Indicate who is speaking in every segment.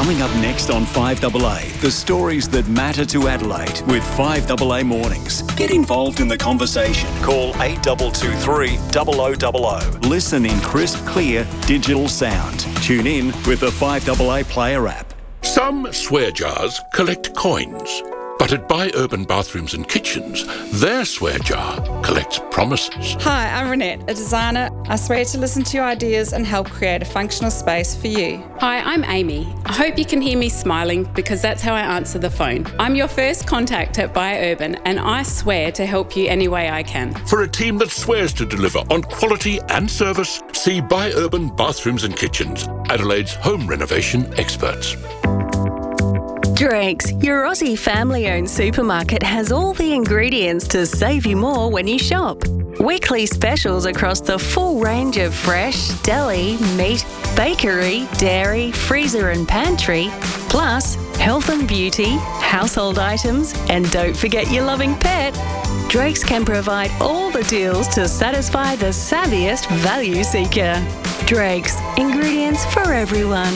Speaker 1: Coming up next on 5AA, the stories that matter to Adelaide with 5AA Mornings. Get involved in the conversation. Call 8223 0000. Listen in crisp, clear, digital sound. Tune in with the 5AA Player app.
Speaker 2: Some swear jars collect coins, but at Buy Urban Bathrooms and Kitchens, their swear jar collects promises.
Speaker 3: Hi, I'm Renette, a designer. I swear to listen to your ideas and help create a functional space for you.
Speaker 4: Hi, I'm Amy. I hope you can hear me smiling because that's how I answer the phone. I'm your first contact at Buy Urban and I swear to help you any way I can.
Speaker 2: For a team that swears to deliver on quality and service, see Buy Urban Bathrooms and Kitchens, Adelaide's home renovation experts.
Speaker 5: Drake's, your Aussie family-owned supermarket, has all the ingredients to save you more when you shop. Weekly specials across the full range of fresh, deli, meat, bakery, dairy, freezer and pantry, plus health and beauty, household items, and don't forget your loving pet. Drake's can provide all the deals to satisfy the savviest value seeker. Drake's, ingredients for everyone.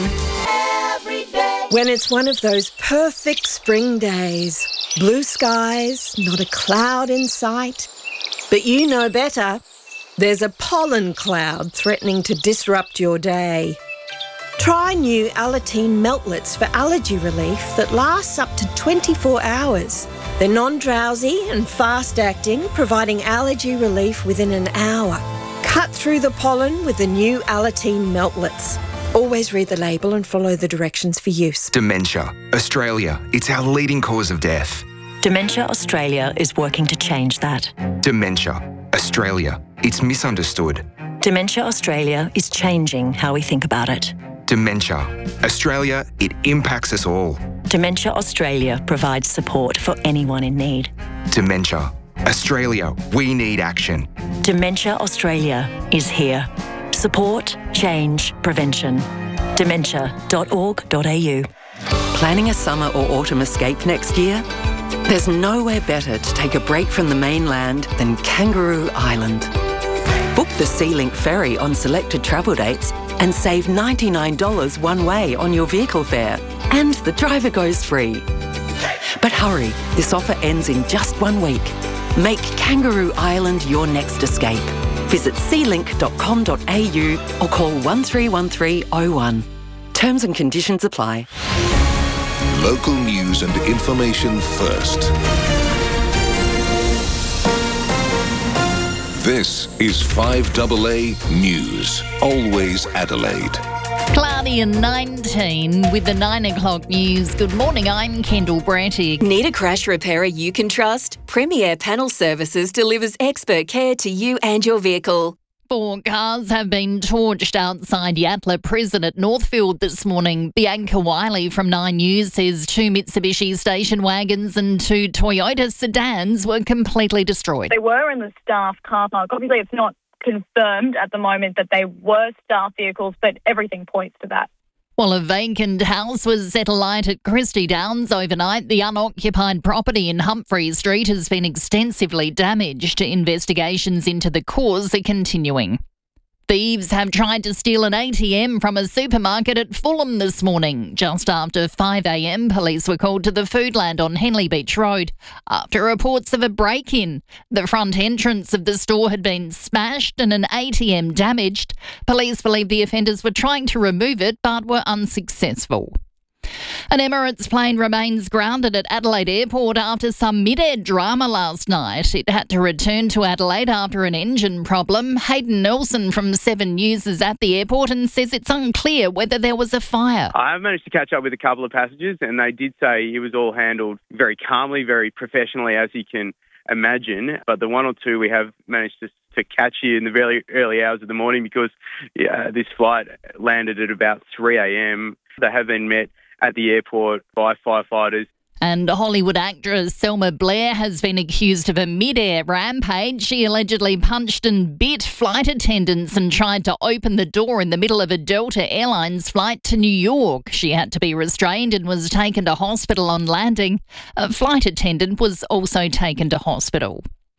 Speaker 6: When it's one of those perfect spring days, blue skies, not a cloud in sight, but you know better, there's a pollen cloud threatening to disrupt your day. Try new Alateen Meltlets for allergy relief that lasts up to 24 hours. They're non-drowsy and fast-acting, providing allergy relief within an hour. Cut through the pollen with the new Alateen Meltlets. Always read the label and follow the directions for use.
Speaker 7: Dementia. Australia, it's our leading cause of death.
Speaker 8: Dementia Australia is working to change that.
Speaker 7: Dementia. Australia, it's misunderstood.
Speaker 8: Dementia Australia is changing how we think about it.
Speaker 7: Dementia. Australia, it impacts us all.
Speaker 8: Dementia Australia provides support for anyone in need.
Speaker 7: Dementia. Australia, we need action.
Speaker 8: Dementia Australia is here. Support, change, prevention. Dementia.org.au.
Speaker 9: Planning a summer or autumn escape next year? There's nowhere better to take a break from the mainland than Kangaroo Island. Book the SeaLink ferry on selected travel dates and save $99 one way on your vehicle fare, and the driver goes free. But hurry, this offer ends in just 1 week. Make Kangaroo Island your next escape. Visit sealink.com.au or call 131301. Terms and conditions apply.
Speaker 10: Local news and information first. This is 5AA News. Always Adelaide.
Speaker 11: Cloudy and 19 with the 9 o'clock news. Good morning, I'm Kendall Bratty.
Speaker 5: Need a crash repairer you can trust? Premier Panel Services delivers expert care to you and your vehicle.
Speaker 11: 4 cars have been torched outside Yatala Prison at Northfield this morning. Bianca Wiley from 9 News says 2 Mitsubishi station wagons and 2 Toyota sedans were completely destroyed.
Speaker 12: They were in the staff car park. Obviously, it's not confirmed at the moment that they were staff vehicles, but everything points to that.
Speaker 11: While a vacant house was set alight at Christie Downs overnight, the unoccupied property in Humphrey Street has been extensively damaged. Investigations into the cause are continuing. Thieves have tried to steal an ATM from a supermarket at Fulham this morning. Just after 5 a.m, police were called to the Foodland on Henley Beach Road after reports of a break-in. The front entrance of the store had been smashed and an ATM damaged. Police believe the offenders were trying to remove it but were unsuccessful. An Emirates plane remains grounded at Adelaide Airport after some mid-air drama last night. It had to return to Adelaide after an engine problem. Hayden Nelson from 7 News is at the airport and says it's unclear whether there was a fire.
Speaker 13: I've managed to catch up with a couple of passengers and they did say it was all handled very calmly, very professionally, as you can imagine. But the 1 or 2 we have managed to catch you in the very early hours of the morning because this flight landed at about 3 a.m. They have been met at the airport by firefighters.
Speaker 11: And Hollywood actress Selma Blair has been accused of a mid-air rampage. She allegedly punched and bit flight attendants and tried to open the door in the middle of a Delta Airlines flight to New York. She had to be restrained and was taken to hospital on landing. A flight attendant was also taken to hospital.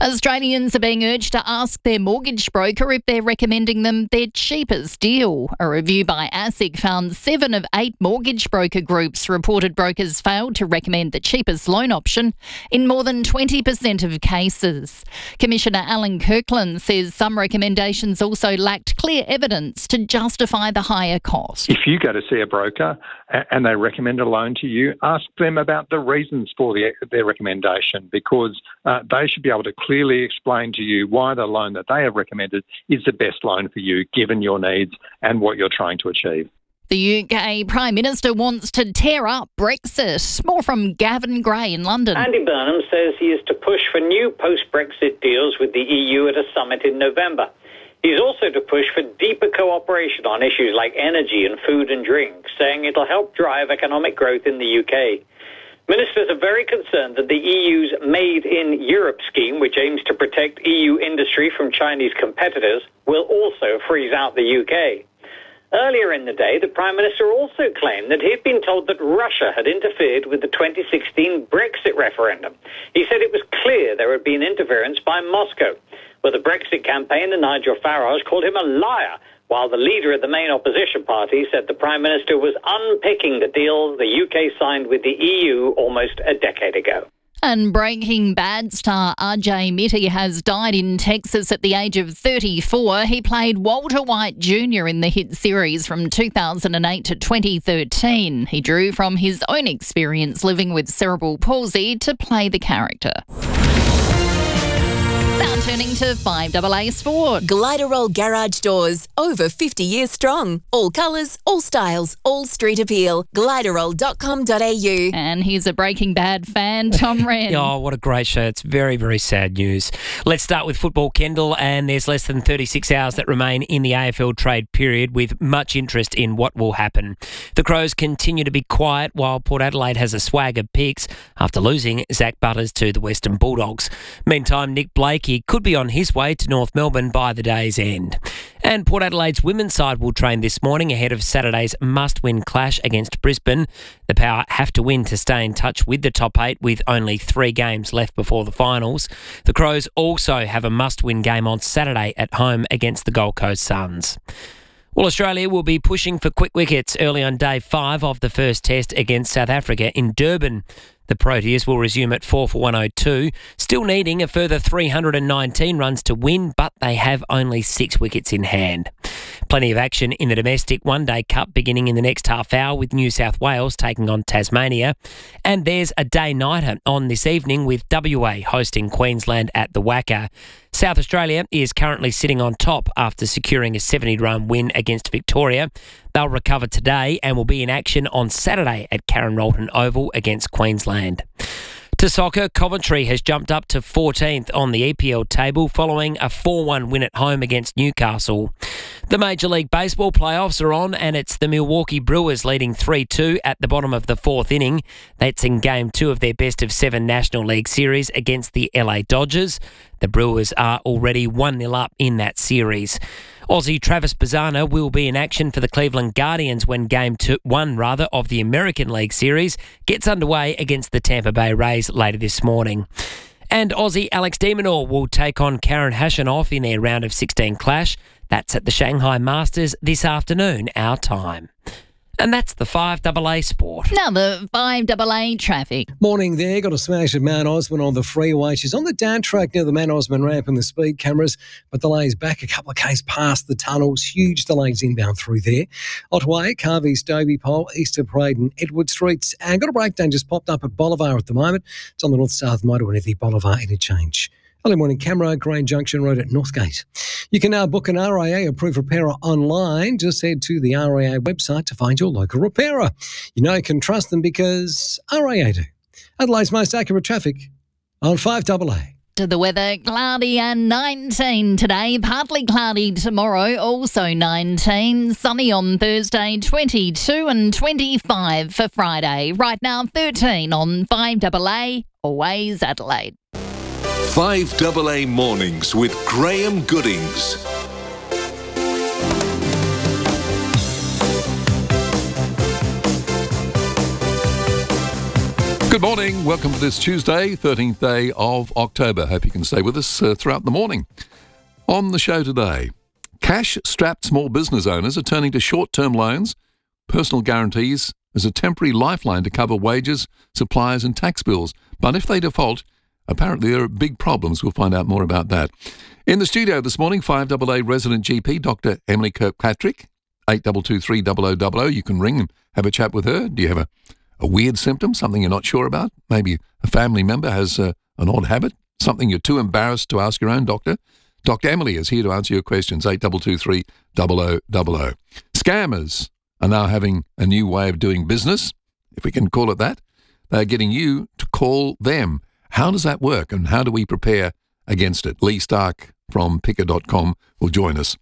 Speaker 11: Australians are being urged to ask their mortgage broker if they're recommending them their cheapest deal. A review by ASIC found 7 of 8 mortgage broker groups reported brokers failed to recommend the cheapest loan option in more than 20% of cases. Commissioner Alan Kirkland says some recommendations also lacked clear evidence to justify the higher cost.
Speaker 14: If you go to see a broker and they recommend a loan to you, ask them about the reasons for their recommendation, because they should be able to clearly explain to you why the loan that they have recommended is the best loan for you, given your needs and what you're trying to achieve.
Speaker 11: The UK Prime Minister wants to tear up Brexit. More from Gavin Gray in London.
Speaker 15: Andy Burnham says he is to push for new post-Brexit deals with the EU at a summit in November. He's also to push for deeper cooperation on issues like energy and food and drink, saying it'll help drive economic growth in the UK. Ministers are very concerned that the EU's Made in Europe scheme, which aims to protect EU industry from Chinese competitors, will also freeze out the UK. Earlier in the day, the Prime Minister also claimed that he'd been told that Russia had interfered with the 2016 Brexit referendum. He said it was clear there had been interference by Moscow. Well, the Brexit campaigner, Nigel Farage, called him a liar, while the leader of the main opposition party said the Prime Minister was unpicking the deal the UK signed with the EU almost a decade ago.
Speaker 11: And Breaking Bad star RJ Mitte has died in Texas at the age of 34. He played Walter White Jr. in the hit series from 2008 to 2013. He drew from his own experience living with cerebral palsy to play the character. Now turning to 5AA Sport.
Speaker 16: Gliderol Garage Doors, over 50 years strong. All colours, all styles, all street appeal. Gliderol.com.au.
Speaker 11: And here's a Breaking Bad fan, Tom Wren.
Speaker 17: Oh, what a great show. It's very, very sad news. Let's start with football, Kendall, and there's less than 36 hours that remain in the AFL trade period with much interest in what will happen. The Crows continue to be quiet while Port Adelaide has a swag of picks after losing Zach Butters to the Western Bulldogs. Meantime, Nick Blakey could be on his way to North Melbourne by the day's end. And Port Adelaide's women's side will train this morning ahead of Saturday's must-win clash against Brisbane. The Power have to win to stay in touch with the top 8 with only 3 games left before the finals. The Crows also have a must-win game on Saturday at home against the Gold Coast Suns. Well, Australia will be pushing for quick wickets early on day 5 of the first test against South Africa in Durban. The Proteas will resume at 4 for 102, still needing a further 319 runs to win, but they have only 6 wickets in hand. Plenty of action in the domestic one-day cup beginning in the next half hour with New South Wales taking on Tasmania. And there's a day-nighter on this evening with WA hosting Queensland at the Wacker. South Australia is currently sitting on top after securing a 70-run win against Victoria. They'll recover today and will be in action on Saturday at Karen Rolton Oval against Queensland. To soccer, Coventry has jumped up to 14th on the EPL table following a 4-1 win at home against Newcastle. The Major League Baseball playoffs are on and it's the Milwaukee Brewers leading 3-2 at the bottom of the 4th inning. That's in Game 2 of their best-of-7 National League Series against the LA Dodgers. The Brewers are already 1-0 up in that series. Aussie Travis Bazzana will be in action for the Cleveland Guardians when Game 1 of the American League Series gets underway against the Tampa Bay Rays later this morning. And Aussie Alex de Minaur will take on Karen Khachanov in their round of 16 clash. That's at the Shanghai Masters this afternoon, our time. And that's the 5AA Sport.
Speaker 11: Now the 5AA traffic.
Speaker 18: Morning there. Got a smash at Mount Osman on the freeway. She's on the down track near the Mount Osman ramp and the speed cameras, but delays back a couple of k's past the tunnels. Huge delays inbound through there. Otway, Carvey, Stobie Pole, Easter Parade and Edward Streets. And got a breakdown just popped up at Bolivar at the moment. It's on the north-south motorway at the Bolivar interchange. Early morning camera, Green Junction Road at Northgate. You can now book an RAA approved repairer online. Just head to the RAA website to find your local repairer. You know you can trust them because RAA do. Adelaide's most accurate traffic on 5AA.
Speaker 11: To the weather, cloudy and 19 today, partly cloudy tomorrow, also 19, sunny on Thursday, 22 and 25 for Friday. Right now, 13 on 5AA, always Adelaide.
Speaker 10: 5AA Mornings with Graham Goodings.
Speaker 19: Good morning. Welcome to this Tuesday, 13th day of October. Hope you can stay with us throughout the morning. On the show today, cash-strapped small business owners are turning to short-term loans, personal guarantees as a temporary lifeline to cover wages, suppliers and tax bills. But if they default, apparently there are big problems. We'll find out more about that. In the studio this morning, 5AA resident GP, Dr. Emily Kirkpatrick, 8223 0000. You can ring and have a chat with her. Do you have a weird symptom, something you're not sure about? Maybe a family member has an odd habit, something you're too embarrassed to ask your own doctor? Dr. Emily is here to answer your questions, 8223 0000. Scammers are now having a new way of doing business, if we can call it that. They're getting you to call them. How does that work and how do we prepare against it? Lee Stark from picker.com will join us.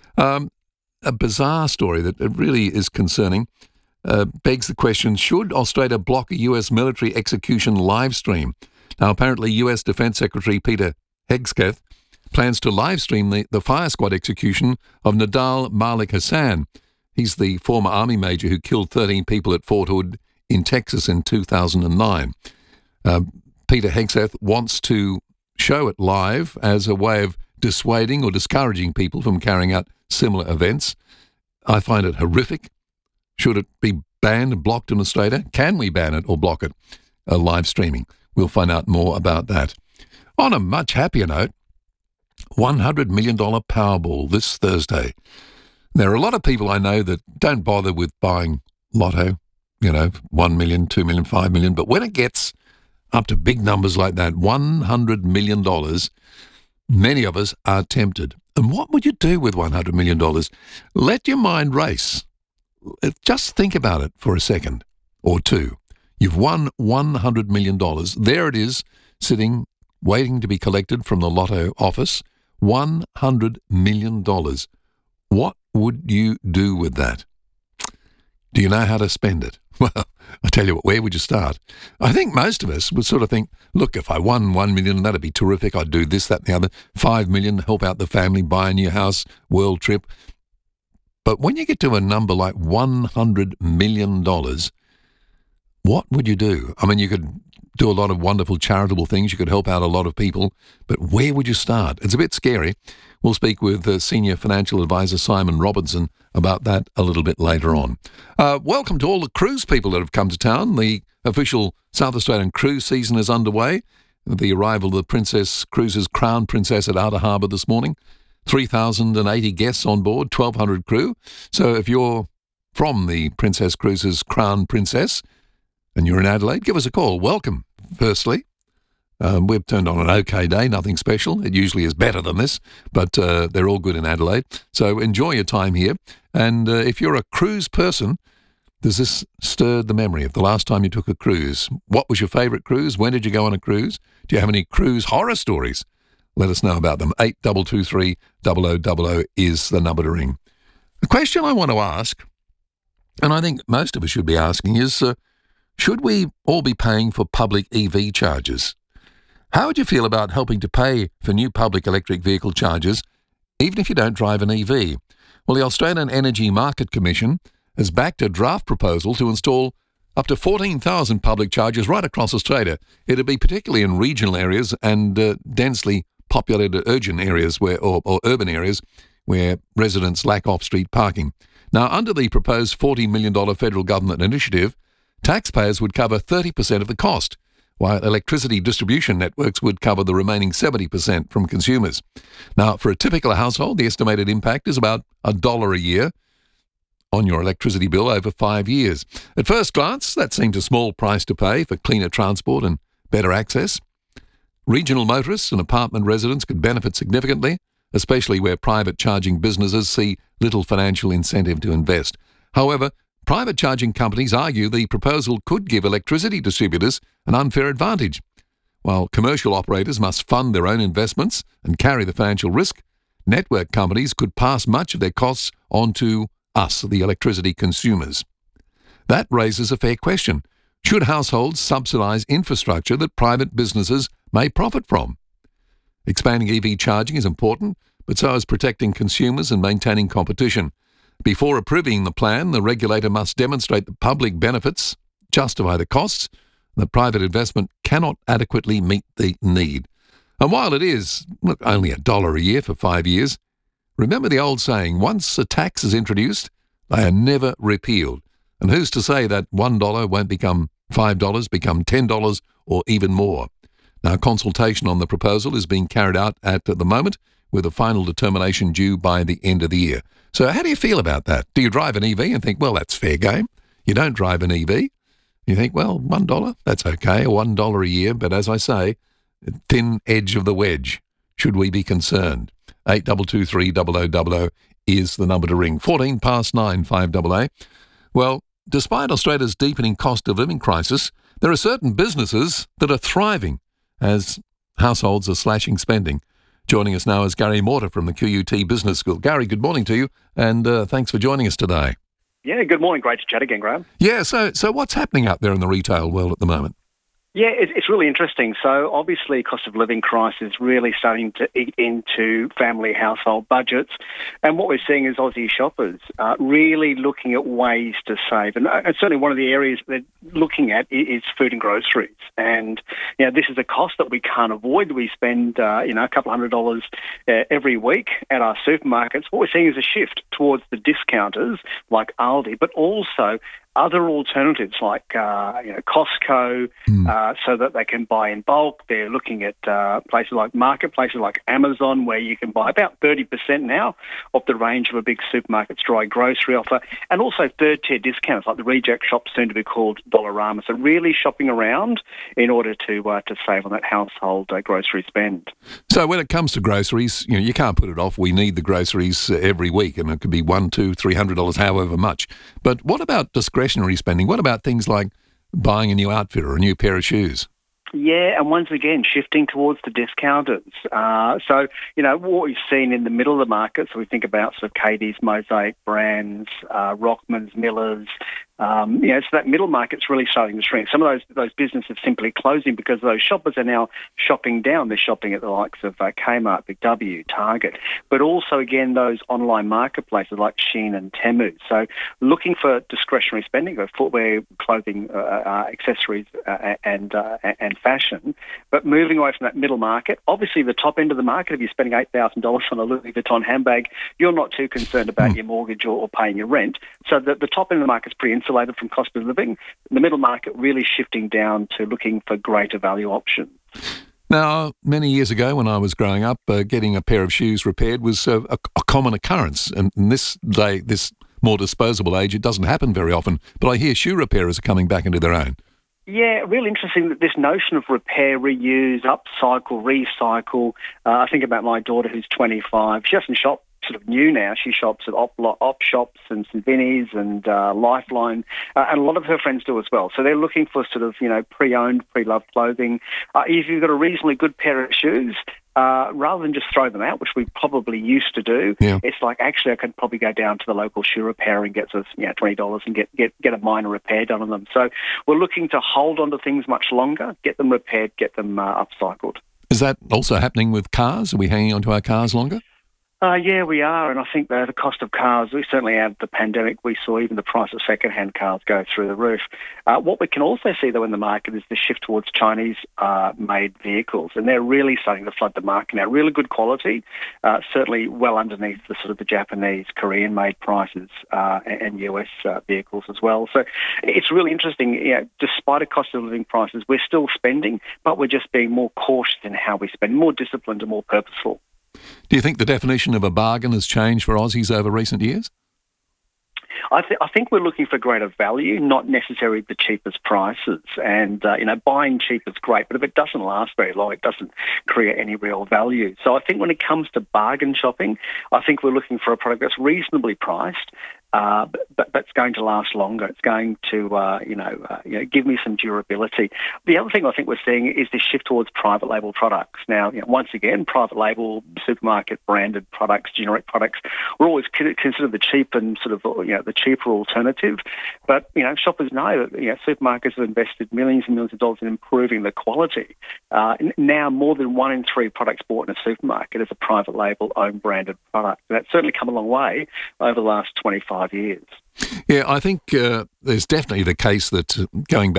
Speaker 19: A bizarre story that really is concerning. Begs the question, should Australia block a US military execution live stream? Now, apparently US Defence Secretary Peter Hegseth plans to live stream the fire squad execution of Nadal Malik Hassan. He's the former army major who killed 13 people at Fort Hood in Texas in 2009. Peter Hegseth wants to show it live as a way of dissuading or discouraging people from carrying out similar events. I find it horrific. Should it be banned and blocked in Australia? Can we ban it or block it? Live streaming. We'll find out more about that. On a much happier note, $100 million Powerball this Thursday. There are a lot of people I know that don't bother with buying lotto, 1 million, 2 million, 5 million. But when it gets up to big numbers like that, $100 million, many of us are tempted. And what would you do with $100 million? Let your mind race. Just think about it for a second or two. You've won $100 million. There it is, sitting, waiting to be collected from the lotto office. $100 million. What would you do with that? Do you know how to spend it? Well, I tell you what, where would you start? I think most of us would sort of think, look, if I won $1 million, that'd be terrific. I'd do this, that, and the other. $5 million, help out the family, buy a new house, world trip. But when you get to a number like $100 million, what would you do? I mean, you could do a lot of wonderful charitable things. You could help out a lot of people. But where would you start? It's a bit scary. We'll speak with Senior Financial Advisor Simon Robinson about that a little bit later on. Welcome to all the cruise people that have come to town. The official South Australian cruise season is underway. The arrival of the Princess Cruises Crown Princess at Outer Harbour this morning. 3,080 guests on board, 1,200 crew. So if you're from the Princess Cruises Crown Princess and you're in Adelaide, give us a call. Welcome, firstly. We've turned on an okay day, nothing special. It usually is better than this, but they're all good in Adelaide. So enjoy your time here. And if you're a cruise person, does this stir the memory of the last time you took a cruise? What was your favourite cruise? When did you go on a cruise? Do you have any cruise horror stories? Let us know about them. 8223 0000 is the number to ring. The question I want to ask, and I think most of us should be asking, is should we all be paying for public EV charges? How would you feel about helping to pay for new public electric vehicle charges, even if you don't drive an EV? Well, the Australian Energy Market Commission has backed a draft proposal to install up to 14,000 public chargers right across Australia. It'll be particularly in regional areas and densely populated urban areas or urban areas where residents lack off-street parking. Now, under the proposed $40 million federal government initiative, taxpayers would cover 30% of the cost, while electricity distribution networks would cover the remaining 70% from consumers. Now, for a typical household, the estimated impact is about $1 a year on your electricity bill over 5 years. At first glance, that seems a small price to pay for cleaner transport and better access. Regional motorists and apartment residents could benefit significantly, especially where private charging businesses see little financial incentive to invest. However, private charging companies argue the proposal could give electricity distributors an unfair advantage. While commercial operators must fund their own investments and carry the financial risk, network companies could pass much of their costs on to us, the electricity consumers. That raises a fair question. Should households subsidise infrastructure that private businesses may profit from? Expanding EV charging is important, but so is protecting consumers and maintaining competition. Before approving the plan, the regulator must demonstrate the public benefits, justify the costs, that private investment cannot adequately meet the need. And while it is only $1 a year for 5 years, remember the old saying, once a tax is introduced, they are never repealed. And who's to say that $1 won't become $5, become $10 or even more? Now, consultation on the proposal is being carried out at the moment, with a final determination due by the end of the year. So how do you feel about that? Do you drive an EV and think, well, that's fair game? You don't drive an EV. You think, well, $1, that's okay, $1 a year. But as I say, thin edge of the wedge. Should we be concerned? 8223 0000 is the number to ring. 9 5AA. Well, despite Australia's deepening cost of living crisis, there are certain businesses that are thriving as households are slashing spending. Joining us now is Gary Morter from the QUT Business School. Gary, good morning to you, and thanks for joining us today.
Speaker 20: Yeah, good morning. Great to chat again, Graham.
Speaker 19: Yeah, so what's happening out there in the retail world at the moment?
Speaker 20: Yeah, it's really interesting. So obviously cost of living crisis really starting to eat into family household budgets. And what we're seeing is Aussie shoppers really looking at ways to save. And certainly one of the areas they're looking at is food and groceries. And, this is a cost that we can't avoid. We spend, a couple $100 every week at our supermarkets. What we're seeing is a shift towards the discounters like Aldi, but also other alternatives like Costco, so that they can buy in bulk. They're looking at places like marketplaces like Amazon, where you can buy about 30% now of the range of a big supermarket's dry grocery offer, and also third-tier discounts like the reject shop, soon to be called Dollarama. So really shopping around in order to save on that household grocery spend.
Speaker 19: So when it comes to groceries, you can't put it off. We need the groceries every week, and it could be $100, $200, $300, however much. But what about discretionary spending? What about things like buying a new outfit or a new pair of shoes?
Speaker 20: Yeah, and once again, shifting towards the discounters. So, what we've seen in the middle of the market, so we think about sort of Katie's, Mosaic Brands, Rockman's, Miller's, so that middle market's really starting to shrink. Some of those businesses simply closing because those shoppers are now shopping down. They're shopping at the likes of Kmart, Big W, Target, but also, again, those online marketplaces like Shein and Temu. So looking for discretionary spending, footwear, clothing, accessories and fashion, but moving away from that middle market. Obviously, the top end of the market, if you're spending $8,000 on a Louis Vuitton handbag, you're not too concerned about your mortgage or paying your rent. So the top end of the market's pretty insulated from cost of living. The middle market really shifting down to looking for greater value options.
Speaker 19: Now, many years ago when I was growing up, getting a pair of shoes repaired was a common occurrence. And in this more disposable age, it doesn't happen very often. But I hear shoe repairers are coming back into their own.
Speaker 20: Yeah, really interesting that this notion of repair, reuse, upcycle, recycle. I think about my daughter who's 25. She doesn't shop sort of new now. She shops at op shops and St Vinny's and Lifeline, and a lot of her friends do as well. So they're looking for sort of, pre-owned, pre-loved clothing. If you've got a reasonably good pair of shoes, rather than just throw them out, which we probably used to do, it's like, actually, I could probably go down to the local shoe repair and get $20 and get a minor repair done on them. So we're looking to hold on to things much longer, get them repaired, get them upcycled.
Speaker 19: Is that also happening with cars? Are we hanging on to our cars longer?
Speaker 20: Yeah, we are, and I think the cost of cars, we certainly out of the pandemic, we saw even the price of second-hand cars go through the roof. What we can also see, though, in the market is the shift towards Chinese-made vehicles, and they're really starting to flood the market now. Really good quality, certainly well underneath the sort of the Japanese, Korean-made prices and US vehicles as well. So it's really interesting. Despite a cost of living prices, we're still spending, but we're just being more cautious in how we spend, more disciplined and more purposeful.
Speaker 19: Do you think the definition of a bargain has changed for Aussies over recent years?
Speaker 20: I think we're looking for greater value, not necessarily the cheapest prices. And, buying cheap is great, but if it doesn't last very long, it doesn't create any real value. So I think when it comes to bargain shopping, I think we're looking for a product that's reasonably priced, but it's going to last longer. It's going to, give me some durability. The other thing I think we're seeing is this shift towards private label products. Now, once again, private label, supermarket branded products, generic products, we're always considered the cheap and sort of, the cheaper alternative. But, shoppers know that, supermarkets have invested millions and millions of dollars in improving the quality. Now, more than 1 in 3 products bought in a supermarket is a private label, own branded product. And that's certainly come a long way over the last 25 years.
Speaker 19: Yeah, I think there's definitely the case that going back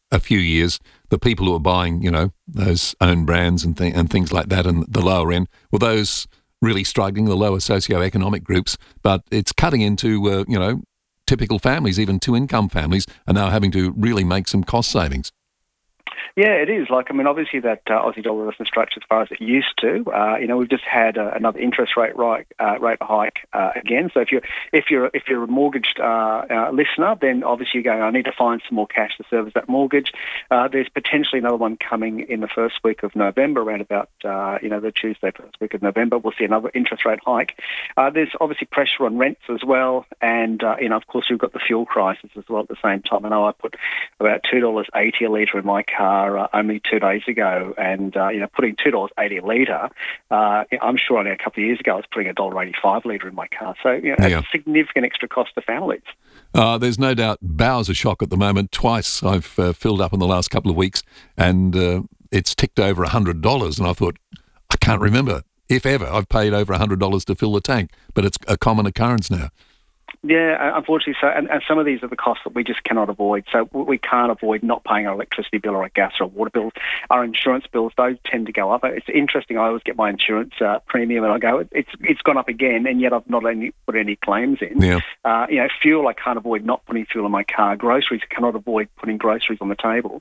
Speaker 19: a few years, the people who are buying, those own brands and things like that, and the lower end, were those really struggling, the lower socioeconomic groups. But it's cutting into, typical families, even two-income families, are now having to really make some cost savings.
Speaker 20: Yeah, it is. Obviously that Aussie dollar doesn't stretch as far as it used to. We've just had another interest rate hike again. So if you're a mortgaged listener, then obviously you're going, I need to find some more cash to service that mortgage. There's potentially another one coming in the first week of November, around about the Tuesday first week of November. We'll see another interest rate hike. There's obviously pressure on rents as well, and of course we've got the fuel crisis as well at the same time. I know I put about $2.80 a litre in my car only 2 days ago, and putting $2.80 a litre, I'm sure only a couple of years ago I was putting $1.85 a litre in my car. So it's a significant extra cost to families.
Speaker 19: There's no doubt Bowser's shock at the moment. Twice I've filled up in the last couple of weeks, and it's ticked over $100, and I thought, I can't remember if ever I've paid over $100 to fill the tank, but it's a common occurrence now.
Speaker 20: Yeah, unfortunately so. And some of these are the costs that we just cannot avoid. So we can't avoid not paying our electricity bill or our gas or our water bills. Our insurance bills, those tend to go up. It's interesting. I always get my insurance premium and I go, it's gone up again, and yet I've not only put any claims in. Yeah. Fuel, I can't avoid not putting fuel in my car. Groceries, I cannot avoid putting groceries on the table.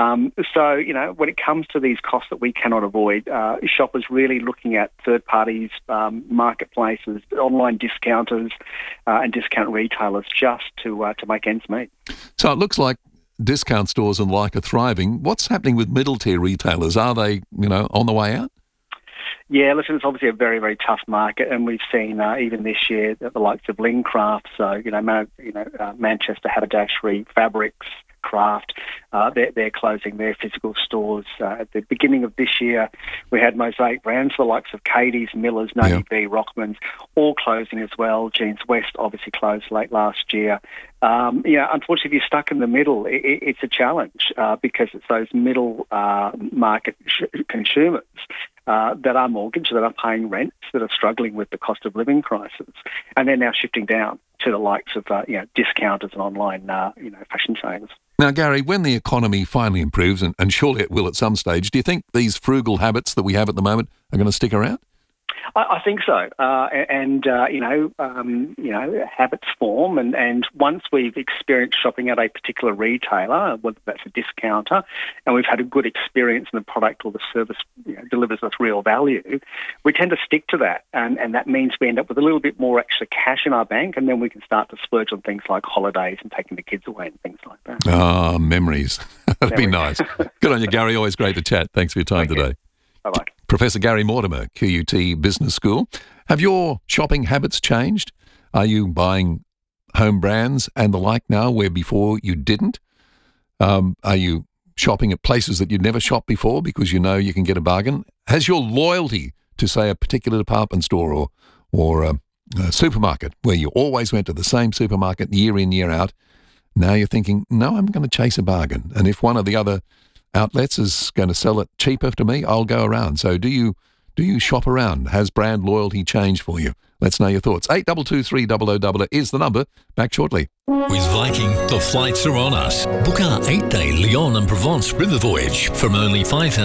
Speaker 20: So when it comes to these costs that we cannot avoid, shoppers really looking at third parties, marketplaces, online discounters, and discount retailers just to make ends meet.
Speaker 19: So it looks like discount stores and the like are thriving. What's happening with middle-tier retailers? Are they, on the way out?
Speaker 20: Yeah, listen, it's obviously a very, very tough market, and we've seen even this year the likes of Lincraft, so Manchester Haberdashery, Fabrics, Craft, they're closing their physical stores. At the beginning of this year, we had Mosaic Brands, the likes of Katie's, Miller's, Navy B, Rockman's, all closing as well. Jeans West obviously closed late last year. Unfortunately, if you're stuck in the middle, it's a challenge because it's those middle market consumers that are mortgaged, that are paying rents, that are struggling with the cost of living crisis, and they're now shifting down to the likes of discounters and online fashion chains.
Speaker 19: Now, Gary, when the economy finally improves, and surely it will at some stage, do you think these frugal habits that we have at the moment are going to stick around?
Speaker 20: I think so, habits form, and once we've experienced shopping at a particular retailer, whether that's a discounter, and we've had a good experience in the product or the service delivers us real value, we tend to stick to that, and that means we end up with a little bit more extra cash in our bank, and then we can start to splurge on things like holidays and taking the kids away and things like that.
Speaker 19: Ah, memories. That'd be nice. Good on you, Gary. Always great to chat. Thanks for your time today.
Speaker 20: Bye-bye.
Speaker 19: Professor Gary Mortimer, QUT Business School. Have your shopping habits changed? Are you buying home brands and the like now where before you didn't? Are you shopping at places that you'd never shopped before because you know you can get a bargain? Has your loyalty to, say, a particular department store or a supermarket where you always went to the same supermarket year in, year out, now you're thinking, no, I'm going to chase a bargain. And if one of the other outlets is going to sell it cheaper to me, I'll go around. So do you shop around? Has brand loyalty changed for you? Let's know your thoughts. 8223 0000 is the number. Back shortly.
Speaker 21: With Viking, the flights are on us. Book our 8-day Lyon and Provence river voyage from only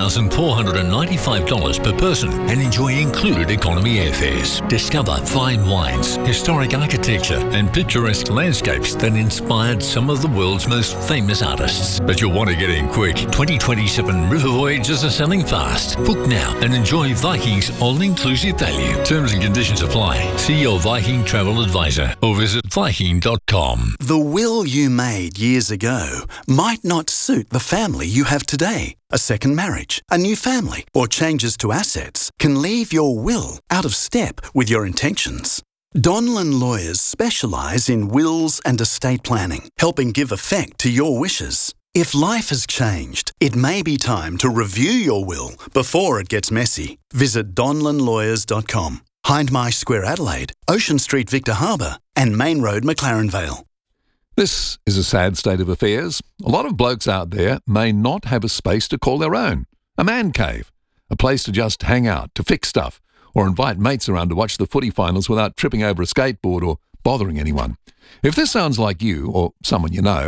Speaker 21: $5,495 per person and enjoy included economy airfares. Discover fine wines, historic architecture and picturesque landscapes that inspired some of the world's most famous artists. But you'll want to get in quick. 2027 river voyages are selling fast. Book now and enjoy Viking's all-inclusive value. Terms and conditions apply. See your Viking travel advisor or visit Viking.com.
Speaker 22: The will you made years ago might not suit the family you have today. A second marriage, a new family, or changes to assets can leave your will out of step with your intentions. Donlan Lawyers specialise in wills and estate planning, helping give effect to your wishes. If life has changed, it may be time to review your will before it gets messy. Visit donlanlawyers.com. Hindmarsh Square, Adelaide, Ocean Street, Victor Harbour, and Main Road, McLaren Vale.
Speaker 19: This is a sad state of affairs. A lot of blokes out there may not have a space to call their own. A man cave, a place to just hang out, to fix stuff, or invite mates around to watch the footy finals without tripping over a skateboard or bothering anyone. If this sounds like you or someone you know,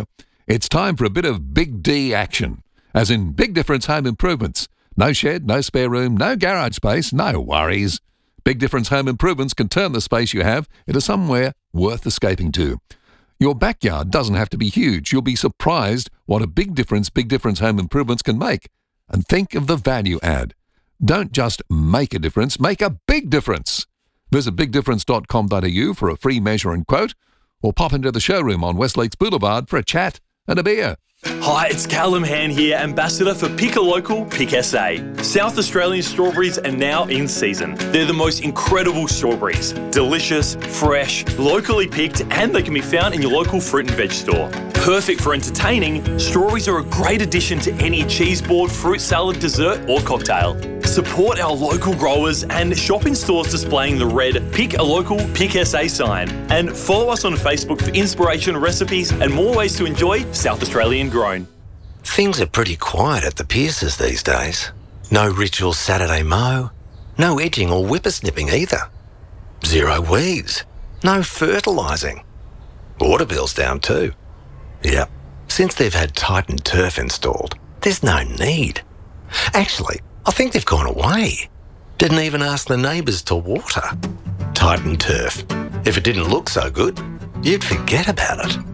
Speaker 19: It's time for a bit of Big D action, as in Big Difference Home Improvements. No shed, no spare room, no garage space, no worries. Big Difference Home Improvements can turn the space you have into somewhere worth escaping to. Your backyard doesn't have to be huge. You'll be surprised what a big difference Big Difference Home Improvements can make. And think of the value add. Don't just make a difference, make a big difference. Visit bigdifference.com.au for a free measure and quote, or pop into the showroom on Westlakes Boulevard for a chat and a beer.
Speaker 1: Hi, it's Callum Han here, Ambassador for Pick a Local, Pick SA. South Australian strawberries are now in season. They're the most incredible strawberries. Delicious, fresh, locally picked, and they can be found in your local fruit and veg store. Perfect for entertaining, strawberries are a great addition to any cheese board, fruit salad, dessert or cocktail. Support our local growers and shop in stores displaying the red Pick a Local, Pick SA sign. And follow us on Facebook for inspiration, recipes and more ways to enjoy South Australian grown.
Speaker 3: Things are pretty quiet at the Pierces these days. No ritual Saturday mow, no edging or whippersnipping either. Zero weeds, no fertilising. Water bill's down too. Yep, since they've had Titan Turf installed, there's no need. Actually, I think they've gone away. Didn't even ask the neighbours to water. Titan Turf. If it didn't look so good, you'd forget about it.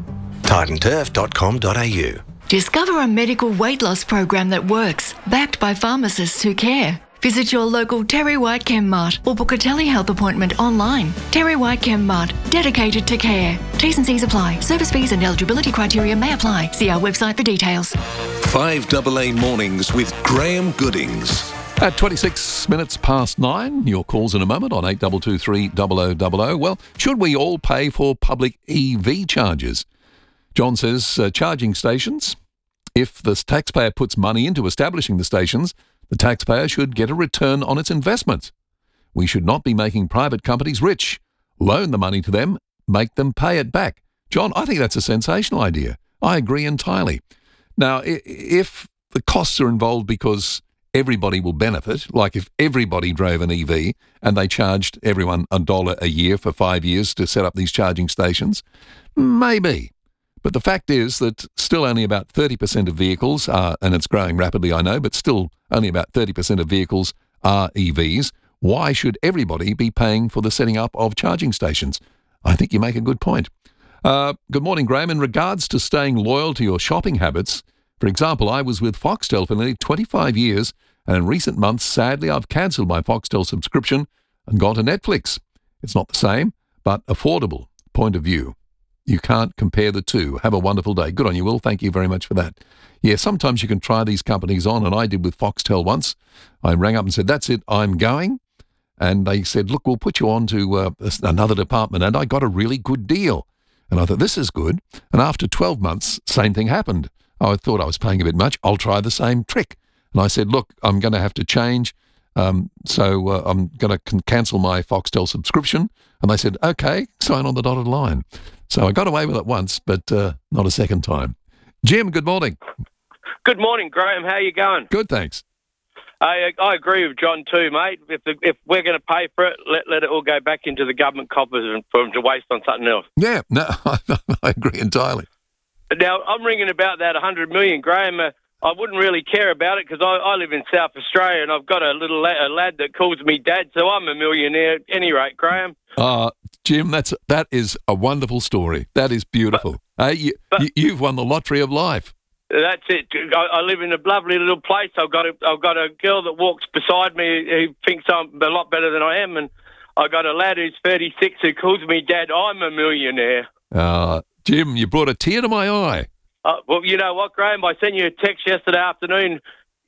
Speaker 3: titanturf.com.au.
Speaker 23: Discover a medical weight loss program that works, backed by pharmacists who care. Visit your local Terry White Chem Mart or book a telehealth appointment online. Terry White Chem Mart, dedicated to care. T's and C's apply. Service fees and eligibility criteria may apply. See our website for details.
Speaker 10: 5AA Mornings with Graham Goodings.
Speaker 19: At 26 minutes past 9, your calls in a moment on 8223 0000. Well, should we all pay for public EV charges? John says charging stations, if the taxpayer puts money into establishing the stations, the taxpayer should get a return on its investment. We should not be making private companies rich. Loan the money to them, make them pay it back. John, I think that's a sensational idea. I agree entirely. Now, if the costs are involved because everybody will benefit, like if everybody drove an EV and they charged everyone $1 a year for 5 years to set up these charging stations, maybe. But the fact is that still only about 30% of vehicles are, and it's growing rapidly, I know, but still only about 30% of vehicles are EVs. Why should everybody be paying for the setting up of charging stations? I think you make a good point. Good morning, Graham. In regards to staying loyal to your shopping habits, for example, I was with Foxtel for nearly 25 years, and in recent months, sadly, I've cancelled my Foxtel subscription and gone to Netflix. It's not the same, but affordable. Point of view. You can't compare the two. Have a wonderful day. Good on you, Will. Thank you very much for that. Yeah, sometimes you can try these companies on, and I did with Foxtel once. I rang up and said, that's it, I'm going. And they said, look, we'll put you on to another department. And I got a really good deal. And I thought, this is good. And after 12 months, same thing happened. I thought I was paying a bit much. I'll try the same trick. And I said, look, I'm going to have to change. So I'm going to cancel my Foxtel subscription. And they said, okay, sign on the dotted line. So I got away with it once, but not a second time. Jim, good morning.
Speaker 24: Good morning, Graham. How you going?
Speaker 19: Good, thanks.
Speaker 24: I agree with John too, mate. If we're going to pay for it, let it all go back into the government coffers and for them to waste on something else.
Speaker 19: Yeah, no, I agree entirely.
Speaker 24: Now, I'm ringing about that 100 million, Graham. I wouldn't really care about it because I live in South Australia and I've got a little lad that calls me dad, so I'm a millionaire at any rate, Graham.
Speaker 19: Jim, that is a wonderful story. That is beautiful. You've won the lottery of life.
Speaker 24: That's it. I live in a lovely little place. I've got a girl that walks beside me who thinks I'm a lot better than I am, and I got a lad who's 36 who calls me dad. I'm a millionaire.
Speaker 19: Jim, you brought a tear to my eye.
Speaker 24: Well, you know what, Graham? I sent you a text yesterday afternoon.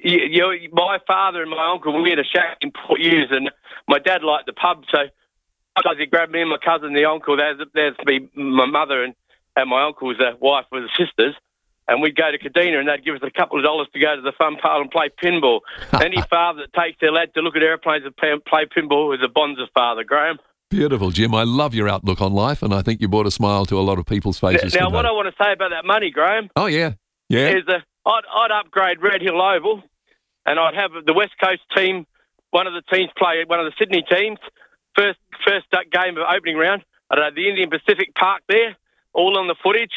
Speaker 24: My father and my uncle, we had a shack in Port Hughes, and my dad liked the pub, so he grabbed me and my cousin, the uncle. There's me, my mother, and my uncle's wife were the sisters. And we'd go to Kadina and they'd give us a couple of dollars to go to the fun parlour and play pinball. Any father that takes their lad to look at airplanes and play pinball is a Bonza father, Graham.
Speaker 19: Beautiful, Jim. I love your outlook on life, and I think you brought a smile to a lot of people's faces.
Speaker 24: Now, what I want to say about that money, Graham.
Speaker 19: Oh, yeah.
Speaker 24: Is I'd upgrade Red Hill Oval, and I'd have the West Coast team, one of the teams play one of the Sydney teams, first game of opening round. I'd have the Indian Pacific Park there, all on the footage.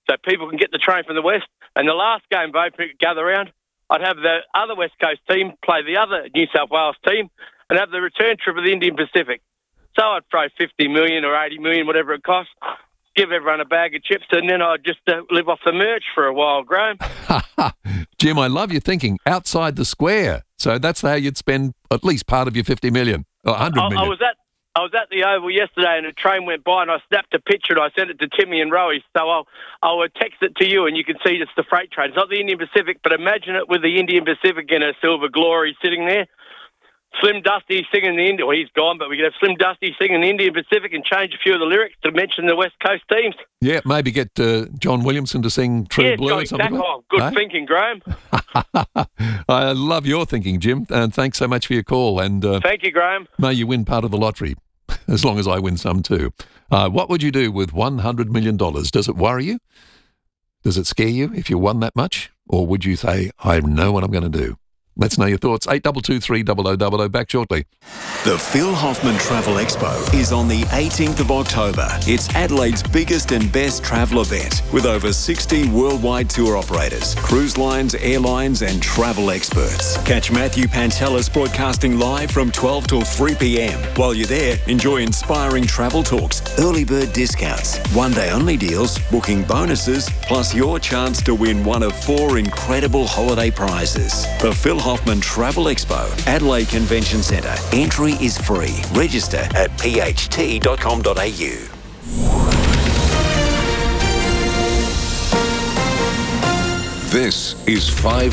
Speaker 24: so people can get the train from the west. And the last game, Bo, gather round, I'd have the other West Coast team play the other New South Wales team and have the return trip of the Indian Pacific. So I'd throw 50 million or 80 million, whatever it costs, give everyone a bag of chips, and then I'd just live off the merch for a while, Graham.
Speaker 19: Jim, I love your thinking outside the square. So that's how you'd spend at least part of your 50 million or 100 million.
Speaker 24: I was at the Oval yesterday and a train went by and I snapped a picture and I sent it to Timmy and Rowie. So I'll text it to you and you can see it's the freight train. It's not the Indian Pacific, but imagine it with the Indian Pacific in a silver glory sitting there. Slim Dusty singing the Indian... Well, he's gone, but we could have Slim Dusty singing the Indian Pacific and change a few of the lyrics to mention the West Coast teams.
Speaker 19: Yeah, maybe get John Williamson to sing True Blue or something.
Speaker 24: Good thinking, Graham.
Speaker 19: I love your thinking, Jim, and thanks so much for your call. And
Speaker 24: thank you, Graham.
Speaker 19: May you win part of the lottery, as long as I win some too. What would you do with $100 million? Does it worry you? Does it scare you if you won that much? Or would you say, I know what I'm going to do? Let's know your thoughts. 8223 0000. Back shortly.
Speaker 2: The Phil Hoffman Travel Expo is on the 18th of October. It's Adelaide's biggest and best travel event with over 60 worldwide tour operators, cruise lines, airlines and travel experts. Catch Matthew Pantelis broadcasting live from 12 till 3 p.m. While you're there, enjoy inspiring travel talks, early bird discounts, one-day only deals, booking bonuses, plus your chance to win one of 4 incredible holiday prizes. The Phil Hoffman Travel Expo, Adelaide Convention Centre. Entry is free. Register at pht.com.au.
Speaker 10: This is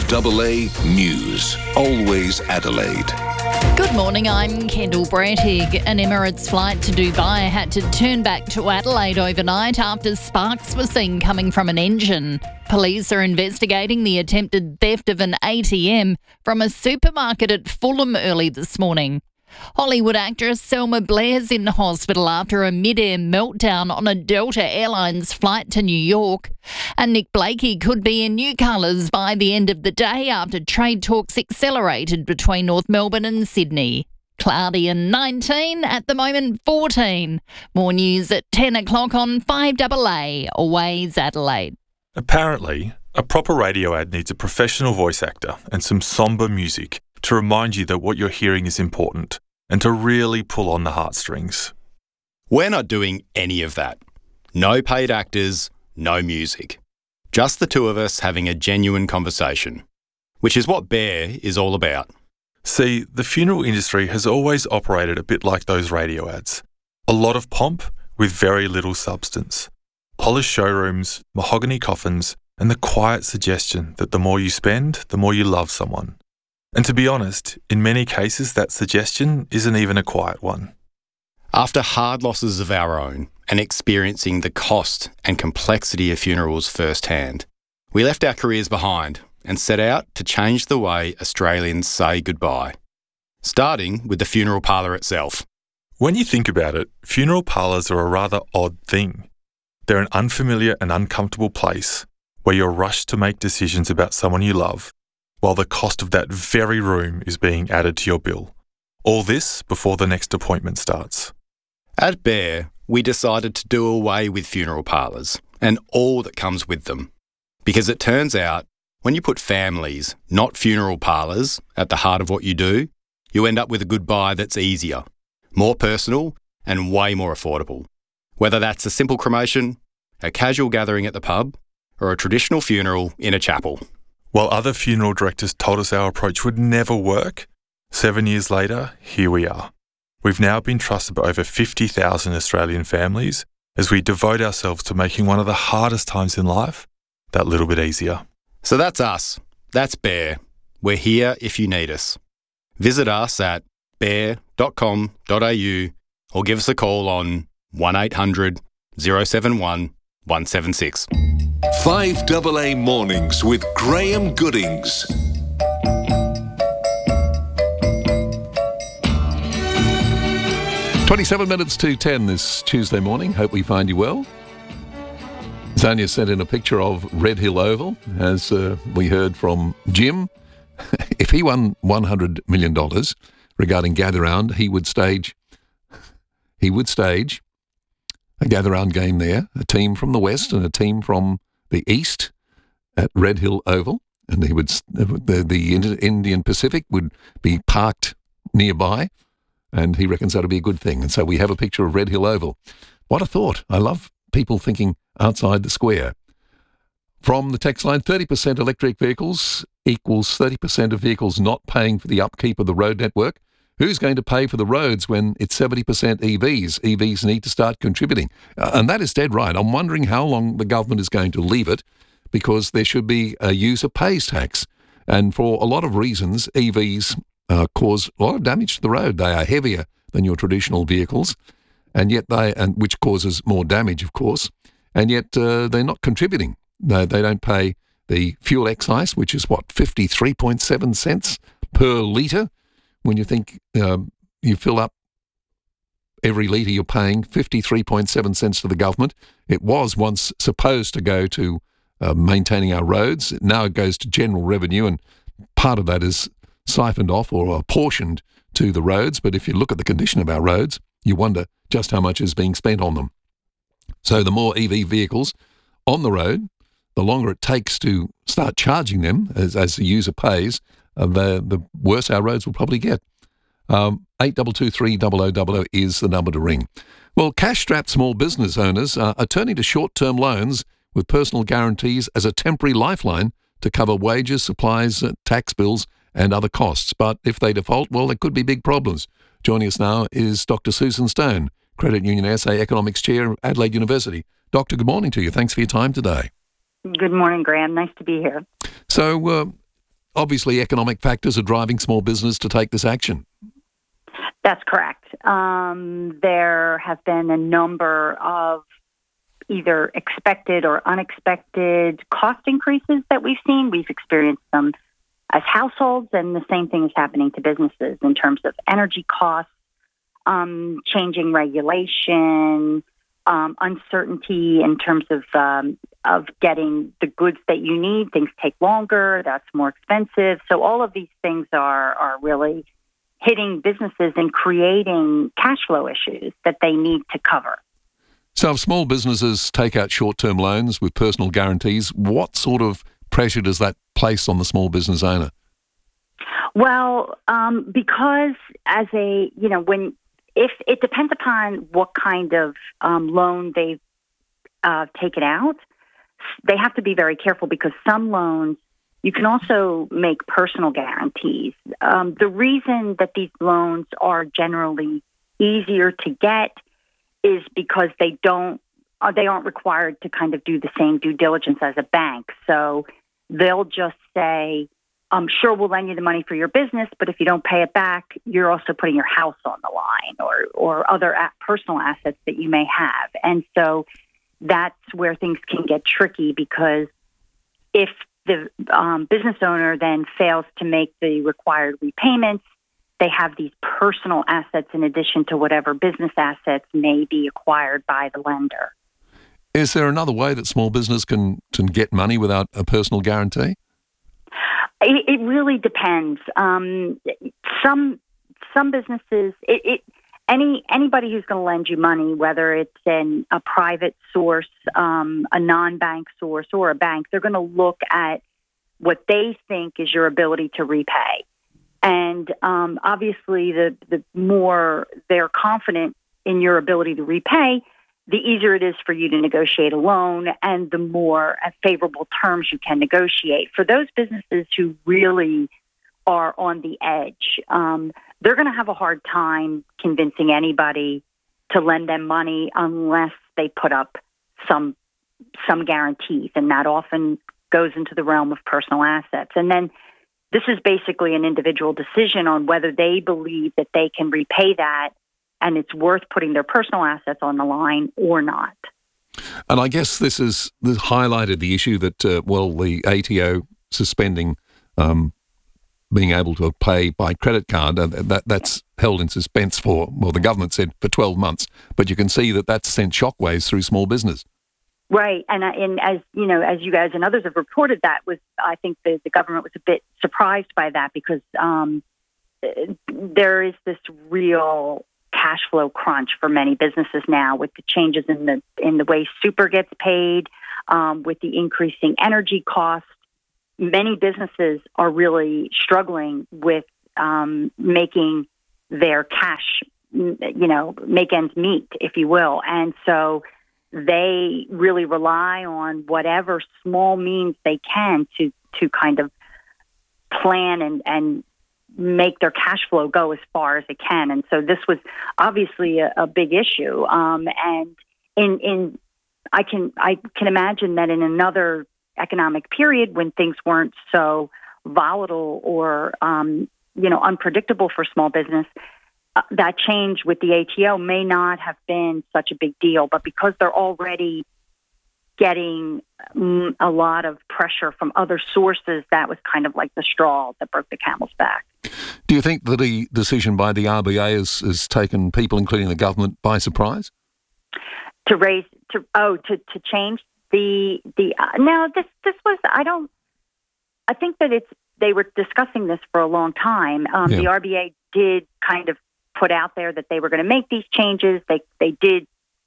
Speaker 10: 5AA News. Always Adelaide.
Speaker 11: Good morning, I'm Kendall Brettig. An Emirates flight to Dubai had to turn back to Adelaide overnight after sparks were seen coming from an engine. Police are investigating the attempted theft of an ATM from a supermarket at Fulham early this morning. Hollywood actress Selma Blair's in hospital after a mid-air meltdown on a Delta Airlines flight to New York. And Nick Blakey could be in new colours by the end of the day after trade talks accelerated between North Melbourne and Sydney. Cloudy and 19, at the moment 14. More news at 10 o'clock on 5AA, Always Adelaide.
Speaker 1: Apparently, a proper radio ad needs a professional voice actor and some sombre music to remind you that what you're hearing is important and to really pull on the heartstrings.
Speaker 4: We're not doing any of that. No paid actors, no music. Just the two of us having a genuine conversation, which is what Bear is all about.
Speaker 1: See, the funeral industry has always operated a bit like those radio ads. A lot of pomp with very little substance. Polished showrooms, mahogany coffins, and the quiet suggestion that the more you spend, the more you love someone. And to be honest, in many cases that suggestion isn't even a quiet one.
Speaker 4: After hard losses of our own and experiencing the cost and complexity of funerals firsthand, we left our careers behind and set out to change the way Australians say goodbye, starting with the funeral parlour itself.
Speaker 1: When you think about it, funeral parlours are a rather odd thing. They're an unfamiliar and uncomfortable place where you're rushed to make decisions about someone you love, while the cost of that very room is being added to your bill. All this before the next appointment starts.
Speaker 4: At Bear, we decided to do away with funeral parlours and all that comes with them. Because it turns out, when you put families, not funeral parlours, at the heart of what you do, you end up with a goodbye that's easier, more personal and way more affordable. Whether that's a simple cremation, a casual gathering at the pub, or a traditional funeral in a chapel.
Speaker 1: While other funeral directors told us our approach would never work, 7 years later, here we are. We've now been trusted by over 50,000 Australian families as we devote ourselves to making one of the hardest times in life that little bit easier.
Speaker 4: So that's us. That's Bear. We're here if you need us. Visit us at bear.com.au or give us a call on 1800 071 176.
Speaker 10: 5AA Mornings with Graham Goodings.
Speaker 19: "27 minutes to 10 this Tuesday morning. Hope we find you well. Zania sent in a picture of Red Hill Oval, as we heard from Jim. If he won $100 million regarding Gather Round, he would stage a Gather Round game there, a team from the West and a team from the east at Red Hill Oval, and he would the Indian Pacific would be parked nearby, and he reckons that'll be a good thing. And so we have a picture of Red Hill Oval. What a thought. I love people thinking outside the square. From the text line, 30% electric vehicles equals 30% of vehicles not paying for the upkeep of the road network. Who's going to pay for the roads when it's 70% EVs? EVs need to start contributing. And that is dead right. I'm wondering how long the government is going to leave it, because there should be a user pays tax. And for a lot of reasons, EVs cause a lot of damage to the road. They are heavier than your traditional vehicles, and yet which causes more damage, of course, and yet they're not contributing. They don't pay the fuel excise, which is 53.7 cents per litre. When you think you fill up every litre, you're paying 53.7 cents to the government. It was once supposed to go to maintaining our roads. Now it goes to general revenue, and part of that is siphoned off or apportioned to the roads. But if you look at the condition of our roads, you wonder just how much is being spent on them. So the more EV vehicles on the road, the longer it takes to start charging them as the user pays, the worse our roads will probably get. 8223 is the number to ring. Well, cash-strapped small business owners are turning to short-term loans with personal guarantees as a temporary lifeline to cover wages, supplies, tax bills and other costs. But if they default, well, there could be big problems. Joining us now is Dr. Susan Stone, Credit Union SA Economics Chair at Adelaide University. Doctor, good morning to you. Thanks for your time today.
Speaker 6: Good morning, Graham. Nice to be here.
Speaker 19: So, obviously, economic factors are driving small business to take this action.
Speaker 6: That's correct. There have been a number of either expected or unexpected cost increases that we've seen. We've experienced them as households, and the same thing is happening to businesses in terms of energy costs, changing regulation, uncertainty in terms of getting the goods that you need. Things take longer. That's more expensive. So all of these things are really hitting businesses and creating cash flow issues that they need to cover.
Speaker 19: So if small businesses take out short-term loans with personal guarantees, what sort of pressure does that place on the small business owner?
Speaker 6: Well, because if it depends upon what kind of loan they've taken out, they have to be very careful, because some loans, you can also make personal guarantees. The reason that these loans are generally easier to get is because they aren't required to kind of do the same due diligence as a bank. So they'll just say, sure, we'll lend you the money for your business, but if you don't pay it back, you're also putting your house on the line or other personal assets that you may have. And so that's where things can get tricky, because if the business owner then fails to make the required repayments, they have these personal assets in addition to whatever business assets may be acquired by the lender.
Speaker 19: Is there another way that small business can get money without a personal guarantee?
Speaker 6: It really depends. Some businesses, anybody who's going to lend you money, whether it's in a private source, a non-bank source, or a bank, they're going to look at what they think is your ability to repay. And obviously, the more they're confident in your ability to repay, the easier it is for you to negotiate a loan, and the more favorable terms you can negotiate. For those businesses who really are on the edge, they're going to have a hard time convincing anybody to lend them money unless they put up some guarantees, and that often goes into the realm of personal assets. And then this is basically an individual decision on whether they believe that they can repay that and it's worth putting their personal assets on the line or not.
Speaker 19: And I guess this highlighted the issue that, the ATO suspending being able to pay by credit card, that's held in suspense the government said for 12 months. But you can see that that's sent shockwaves through small business.
Speaker 6: Right, and as you know, as you guys and others have reported, I think the government was a bit surprised by that, because there is this real cash flow crunch for many businesses now, with the changes in the way super gets paid, with the increasing energy costs. Many businesses are really struggling with making their cash, make ends meet, if you will. And so they really rely on whatever small means they can to kind of plan and make their cash flow go as far as it can. And so this was obviously a big issue. And I can imagine that in another economic period when things weren't so volatile or unpredictable for small business, that change with the ATO may not have been such a big deal. But because they're already getting a lot of pressure from other sources, that was kind of like the straw that broke the camel's back.
Speaker 19: Do you think that the decision by the RBA has taken people, including the government, by surprise?
Speaker 6: To change no, this was, I think that they were discussing this for a long time. The RBA did kind of put out there that they were going to make these changes. They did,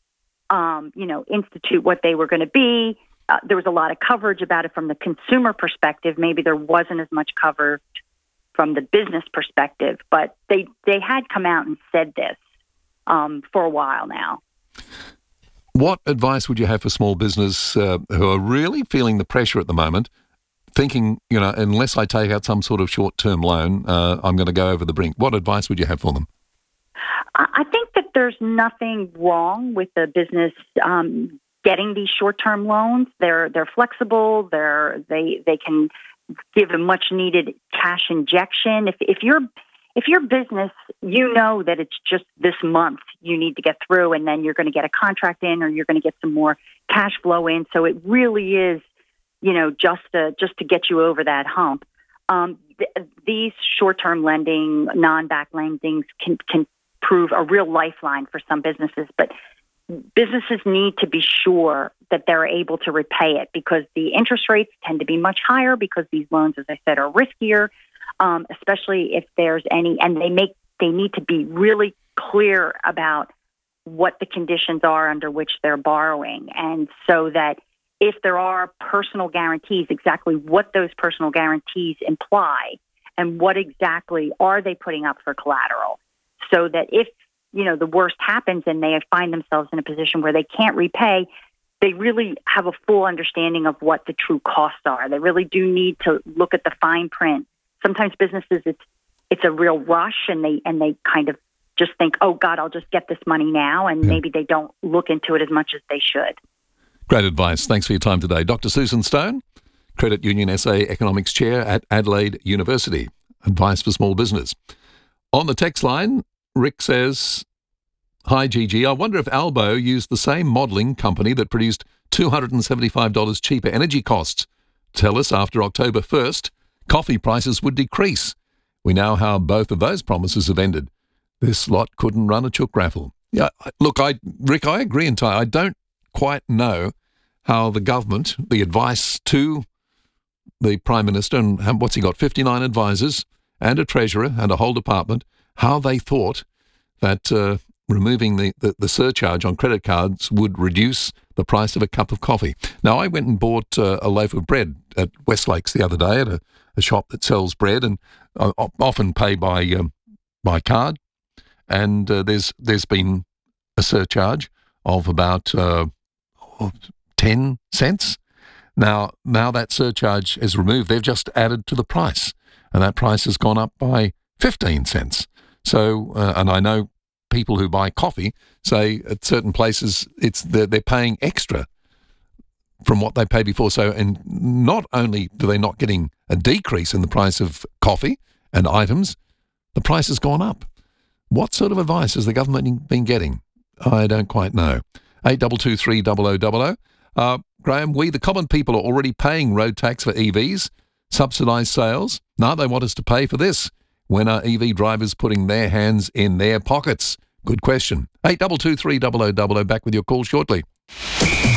Speaker 6: institute what they were going to be. There was a lot of coverage about it from the consumer perspective. Maybe there wasn't as much coverage from the business perspective, but they had come out and said this for a while now.
Speaker 19: What advice would you have for small business who are really feeling the pressure at the moment, thinking, unless I take out some sort of short-term loan, I'm going to go over the brink? What advice would you have for them?
Speaker 6: I think that there's nothing wrong with the business getting these short-term loans. They're flexible. They can give a much-needed cash injection. If your business, that it's just this month you need to get through, and then you're going to get a contract in, or you're going to get some more cash flow in. So it really is, just to get you over that hump. These short-term lending, non-back lendings can prove a real lifeline for some businesses, but businesses need to be sure that they're able to repay it, because the interest rates tend to be much higher because these loans, as I said, are riskier. Especially if there's any, and they need to be really clear about what the conditions are under which they're borrowing, and so that if there are personal guarantees, exactly what those personal guarantees imply, and what exactly are they putting up for collateral, so that if the worst happens and they find themselves in a position where they can't repay, they really have a full understanding of what the true costs are. They really do need to look at the fine print. Sometimes businesses, it's a real rush, and they kind of just think, oh, God, I'll just get this money now, and maybe they don't look into it as much as they should.
Speaker 19: Great advice. Thanks for your time today. Dr. Susan Stone, Credit Union SA Economics Chair at Adelaide University. Advice for small business. On the text line, Rick says, "Hi, Gigi. I wonder if Albo used the same modelling company that produced $275 cheaper energy costs. Tell us after October 1st, coffee prices would decrease. We know how both of those promises have ended. This lot couldn't run a chook raffle." Yeah, look, Rick, I agree entirely. I don't quite know how the government, the advice to the Prime Minister, and what's he got, 59 advisors and a treasurer and a whole department, how they thought that removing the surcharge on credit cards would reduce the price of a cup of coffee. Now, I went and bought a loaf of bread at Westlakes the other day at a shop that sells bread, and I often pay by card. And there's been a surcharge of about 10 cents. Now that surcharge is removed. They've just added to the price, and that price has gone up by 15 cents. So, and I know people who buy coffee say at certain places they're paying extra from what they paid before. So, and not only do they not getting a decrease in the price of coffee and items, the price has gone up. What sort of advice has the government been getting? I don't quite know. 8223 0000. Graham, we the common people are already paying road tax for EVs, subsidised sales. Now they want us to pay for this. When are EV drivers putting their hands in their pockets? Good question. 8223 0000. Back with your call shortly.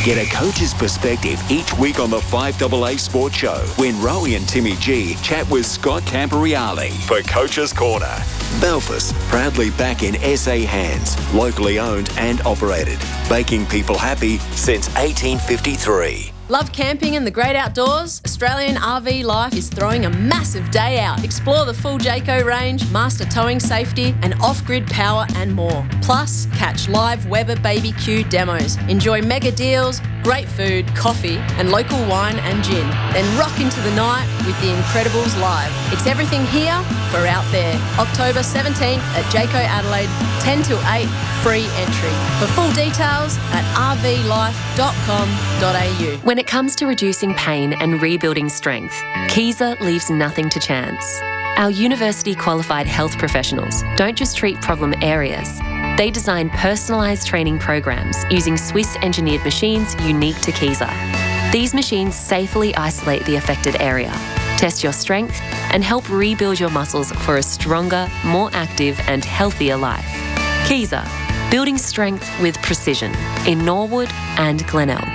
Speaker 2: Get a coach's perspective each week on the 5AA Sports Show when Rowie and Timmy G chat with Scott Camporeale for Coach's Corner. Belfast, proudly back in SA hands, locally owned and operated, making people happy since 1853.
Speaker 5: Love camping and the great outdoors? Australian RV Life is throwing a massive day out. Explore the full Jayco range, master towing safety and off-grid power and more. Plus, catch live Weber BBQ demos. Enjoy mega deals, great food, coffee and local wine and gin. Then rock into the night with The Incredibles live. It's everything here for out there. October 17th at Jayco Adelaide, 10 till 8, free entry. For full details at rvlife.com.au.
Speaker 7: When it comes to reducing pain and rebuilding strength, Kaiser leaves nothing to chance. Our university-qualified health professionals don't just treat problem areas. They design personalised training programs using Swiss-engineered machines unique to Kaiser. These machines safely isolate the affected area, test your strength, and help rebuild your muscles for a stronger, more active and healthier life. Kaiser, building strength with precision in Norwood and Glenelg.